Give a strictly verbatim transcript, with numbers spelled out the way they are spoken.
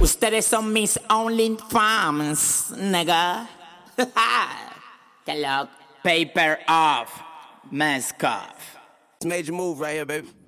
Ustedes son mis only fans, nigga. Kellogg. Paper off. Mask off. Major move right here, baby.